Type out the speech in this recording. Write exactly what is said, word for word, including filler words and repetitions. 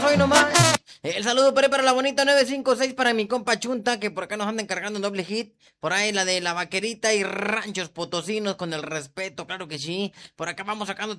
hoy nomás. El saludo por ahí para la bonita nueve cinco seis para mi compa Chunta, que por acá nos anda encargando un doble hit. Por ahí la de la vaquerita y ranchos potosinos con el respeto, claro que sí. Por acá vamos sacando